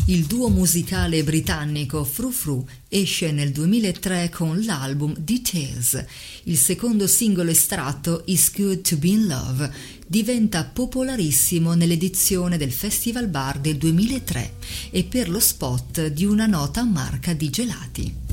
Il duo musicale britannico Frou Frou esce nel 2003 con l'album Details. Il secondo singolo estratto, It's Good to Be in Love, diventa popolarissimo nell'edizione del Festival Bar del 2003 e per lo spot di una nota marca di gelati.